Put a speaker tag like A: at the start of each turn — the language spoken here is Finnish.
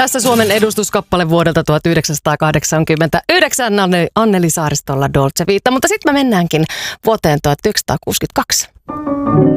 A: Tässä Suomen edustuskappale vuodelta 1989 Anneli Saaristolla Dolce Vita, mutta sitten me mennäänkin vuoteen 1962.